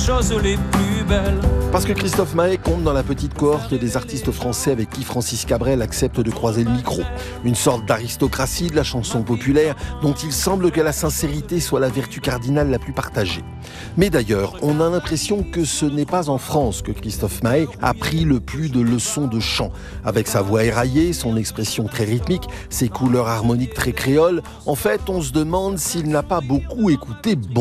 choses les plus belles. Parce que Christophe Maé compte dans la petite cohorte des artistes français avec qui Francis Cabrel accepte de croiser le micro. Une sorte d'aristocratie de la chanson populaire dont il semble que la sincérité soit la vertu cardinale la plus partagée. Mais d'ailleurs, on a l'impression que ce n'est pas en France que Christophe Maé a pris le plus de leçons de chant. Avec sa voix éraillée, son expression très rythmique, ses couleurs harmoniques très créoles, en fait, on se demande s'il n'a pas beaucoup écouté